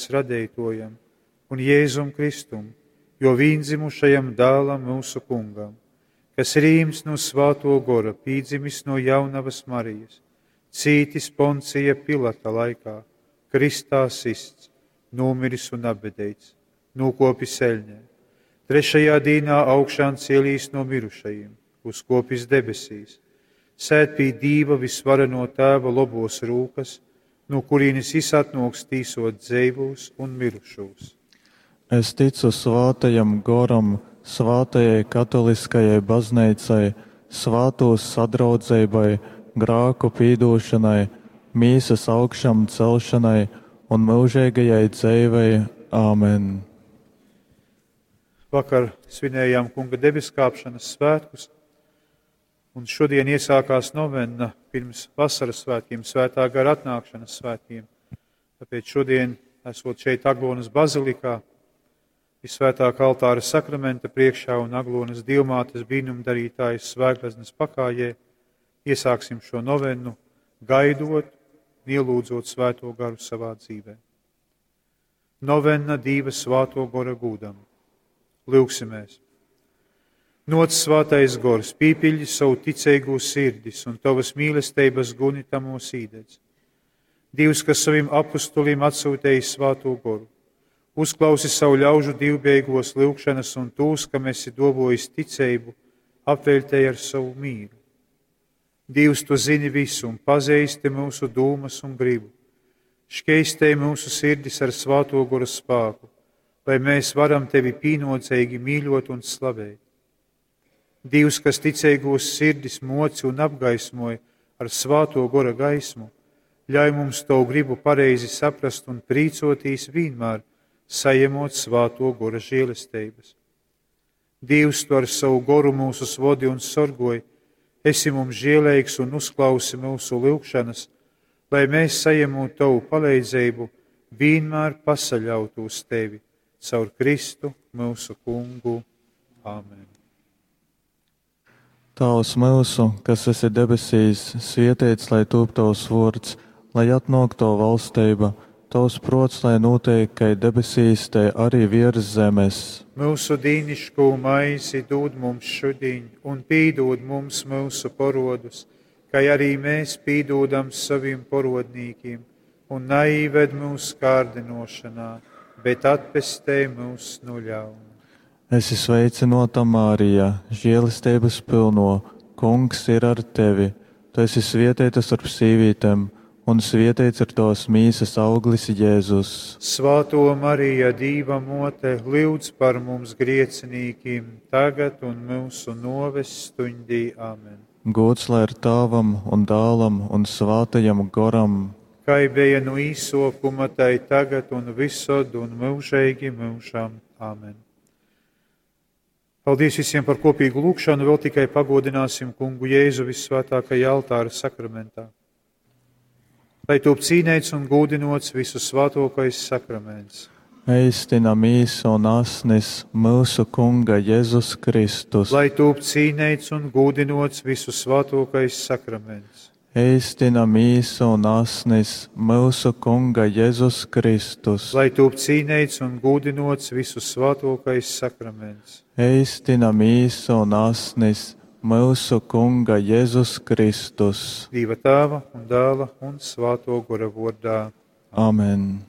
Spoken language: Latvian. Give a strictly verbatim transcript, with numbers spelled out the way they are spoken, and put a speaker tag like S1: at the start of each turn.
S1: radītojam un Jēzum Kristum, jo vīndzimušajam dēlam mūsu kungam, kas rīms no svāto gora, pīdzimis no jaunavas Marijas, cītis Poncija Pilata laikā, kristā sists, nomiris un apbedeits, nūkopis eļņē, trešajā dīnā augšām cielīs no mirušajiem, uzkopis debesīs, sēd pie Dīva visvareno Tēva lobos rūkas, no kurienes izatnoks tīsot dzīvos un mirušos.
S2: Es ticu svātajam goram, svātajai katoliskajai baznīcai, svātos sadraudzībai, grāku pīdošanai, mīsas augšām celšanai un mūžīgajai dzīvei. Āmen.
S1: Vakar svinējām kunga debeskāpšanas svētkus, un šodien iesākās novenna pirms vasaras svētkiem, svētā gara atnākšanas svētkiem. Tāpēc šodien, esot šeit Aglonas bazilikā, visvētākā altāra sakramenta priekšā un Aglonas dievmātes brīnumdarītājas svētgleznas pakājē, iesāksim šo novennu, gaidot, ielūdzot svēto garu savā dzīvē. Novenna Dīva svāto gora gūdam. Lūksimies. Noc svātais gors, pīpiļi savu ticeigu sirdis un tavas mīlestības gunitamos īdedz. Dievs, kas saviem apustulim atsūtējis svāto goru, uzklausi savu ļaužu divbeigos lūgšanas un tūs, kam esi dovojis ticeibu, apveltēji ar savu mīlu. Dievs, tu zini visu un pazīsti mūsu dūmas un gribu. Škeistēji mūsu sirdis ar svāto gora spēku, lai mēs varam tevi pīnodzēgi mīļot un slavēt. Dievs, kas ticīgos sirdis moci un apgaismoja ar svāto gora gaismu, ļauj mums to gribu pareizi saprast un prīcotīs vienmēr, sajemot svāto gora žēlestības. Dievs, tu ar savu goru mūsus vodi un sorgoji, esi mums žēlīgs un uzklausi mūsu lūgšanas, lai mēs sajemot tavu palīdzību, vienmēr pasaļautu uz tevi, caur Kristu mūsu kungu. Āmen.
S2: Tavs mūsu, kas esi debesīs, svētīts, lai top tavs vārds, lai atnāk to valstība, tavs prots, lai notiek, kā debesīs, te arī virs zemes.
S1: Mūsu dīnišķo maizi dod mums šodien un pīdod mums mūsu parodus, kā arī mēs pīdodam saviem parodnīkiem, un neieved mūsu kārdinošanā, bet atpestē mūs no ļauna.
S2: Esi sveicinota Mārija, žēlistības pilno, kungs ir ar tevi. Tu esi svētīta starp sīvītēm, un svētīts ir tavas mīsas auglis Jēzus.
S1: Svāto Marija, Dīva mote, lūdz par mums griecinīkiem, tagad un mūsu noves stundī. Āmen.
S2: Gods lai ir Tēvam un Dēlam un Svātajam goram,
S1: kā bija no īsokuma, tai tagad un visod un mūžīgi mūžam. Āmen. Paldies visiem par kopīgu lūgšanu, vēl tikai pagodināsim kungu Jēzu vissvētākajā altāra sakramentā. Lai top cīnēts un gūdinots visu svētākais sakraments.
S2: Eistina mīsa un asnis mūsu kunga Jēzus Kristus.
S1: Lai top cīnēts un gūdinots visu svētākais sakraments.
S2: Eistina mīsa un asnis mūsu kunga Jēzus Kristus.
S1: Lai top cīnēts un gūdinots visu svētākais sakraments.
S2: Eistina mīsa un asnis mūsu kunga Jēzus Kristus.
S1: Dieva Tēva un Dēla un Svāto Gora vārdā.
S2: Amen.